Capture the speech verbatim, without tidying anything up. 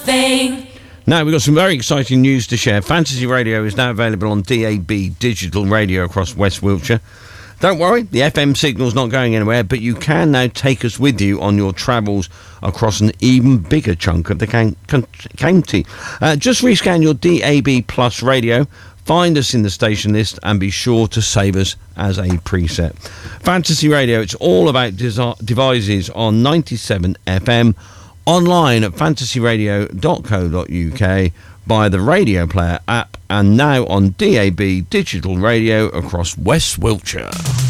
thing. Now, we've got some very exciting news to share. Fantasy Radio is now available on D A B digital radio across West Wiltshire. Don't worry, the F M signal's not going anywhere, but you can now take us with you on your travels across an even bigger chunk of the can- can- county. Uh, just rescan your D A B Plus radio, find us in the station list, and be sure to save us as a preset. Fantasy Radio, it's all about desi- devices on ninety-seven F M, online at fantasy radio dot co dot uk, by the Radio Player app, and now on D A B digital radio across West Wiltshire.